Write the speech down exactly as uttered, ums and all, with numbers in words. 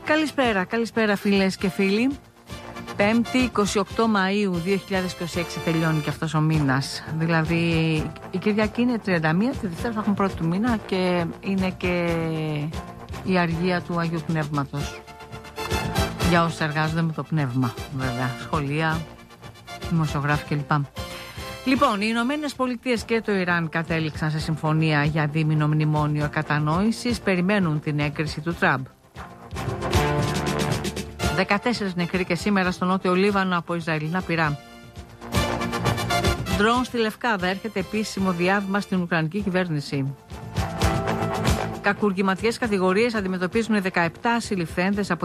Καλησπέρα, καλησπέρα φίλες και φίλοι. Πέμπτη, εικοστή ογδόη Μαΐου δύο χιλιάδες είκοσι έξι τελειώνει και αυτός ο μήνας. Δηλαδή η Κυριακή είναι τριάντα μία, τη Δευτέρα θα έχουμε πρώτη του μήνα και είναι και η αργία του Αγίου Πνεύματος. Για όσους εργάζονται με το πνεύμα, βέβαια. Σχολεία, δημοσιογράφοι κλπ. Λοιπόν, οι Ηνωμένες Πολιτείες και το Ιράν κατέληξαν σε συμφωνία για δίμηνο μνημόνιο κατανόησης. Περιμένουν την έγκριση του Τραμπ. δεκατέσσερις νεκροί και σήμερα στο νότιο Λίβανο από Ισραηλινά πυρά. Ντρόουν στη Λευκάδα, έρχεται επίσημο διάβημα στην Ουκρανική κυβέρνηση. Κακουργηματικές κατηγορίες αντιμετωπίζουν δεκαεπτά συλληφθέντες από